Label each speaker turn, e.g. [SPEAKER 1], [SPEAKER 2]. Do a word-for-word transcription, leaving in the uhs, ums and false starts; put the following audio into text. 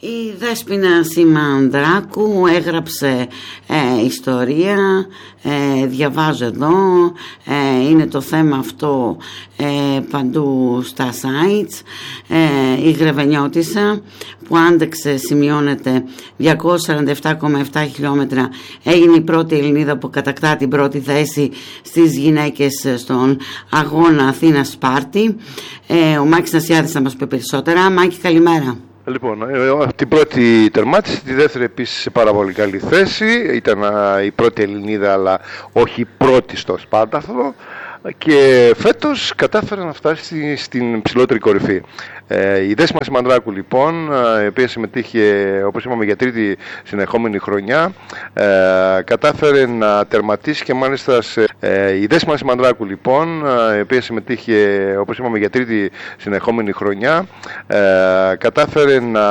[SPEAKER 1] Η Δέσποινα Σιμανδράκου έγραψε ε, ιστορία, ε, διαβάζω εδώ, ε, είναι το θέμα αυτό ε, παντού στα sites. Ε, η Γρεβενιώτισσα που άντεξε, σημειώνεται, διακόσια σαράντα επτά κόμμα επτά χιλιόμετρα, έγινε η πρώτη Ελληνίδα που κατακτά την πρώτη θέση στις γυναίκες στον αγώνα Αθήνα-Σπάρτη. Ε, ο Μάκης Νασιάδης θα μας πει περισσότερα. Μάκη, καλημέρα.
[SPEAKER 2] Λοιπόν, την πρώτη τερμάτισε, τη δεύτερη επίσης σε πάρα πολύ καλή θέση. Ήταν η πρώτη Ελληνίδα, αλλά όχι πρώτη στο Σπάρταθλο. Και φέτος κατάφερε να φτάσει στην ψηλότερη κορυφή. Ε, η Δέσποινα Σιμανδράκου, λοιπόν, η οποία συμμετείχε, όπως είπαμε, για τρίτη συνεχόμενη χρονιά, ε, κατάφερε να τερματίσει και μάλιστα σε, ε, η Δέσποινα Σιμανδράκου, λοιπόν, η οποία συμμετείχε, όπως είπαμε, για τρίτη συνεχόμενη χρονιά, ε, κατάφερε να